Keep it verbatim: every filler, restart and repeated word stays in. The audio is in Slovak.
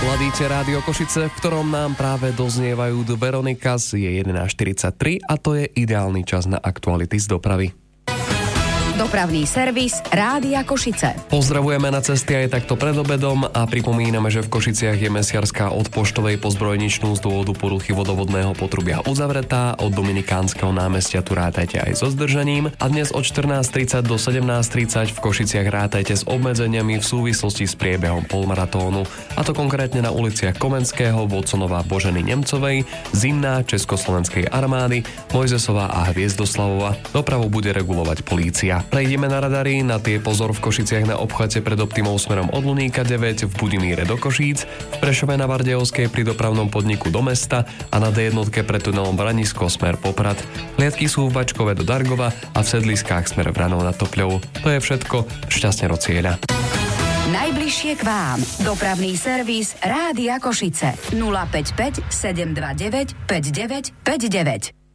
Ladíte Rádio Košice, v ktorom nám práve doznievajú do Veronikas, je jedenásť štyridsaťtri a to je ideálny čas na aktuality z dopravy. Dopravný servis Rádia Košice. Pozdravujeme na cesty aj takto pred obedom a pripomíname, že v Košiciach je mesiarská od Poštovej po Zbrojničnú z dôvodu poruchy vodovodného potrubia uzavretá. Od Dominikánskeho námestia tu rátajte aj so zdržaním a dnes od štrnásť tridsať do sedemnásť tridsať v Košiciach rátajte s obmedzeniami v súvislosti s priebehom polmaratónu, a to konkrétne na uliciach Komenského, Voconova, Boženy Nemcovej, Zimná, Československej armády, Mojzesová a Hviezdoslavova. Dopravu bude regulovať polícia. Prejdeme na radary, na tie pozor v Košiciach na obchvate pred Optimou smerom od Luníka deväť, v Budimíre do Košíc, v Prešove na Bardejovskej pri dopravnom podniku do mesta a na dé jednotke pred tunelom Branisko smer Poprad. Hliadky sú v Bačkove do Dargova a v Sedliskách smer Vranov nad Topľou. To je všetko, šťastne do cieľa. Najbližšie k vám. Dopravný servis Rádia Košice. nula päť päť sedem dva deväť päť deväť päť deväť.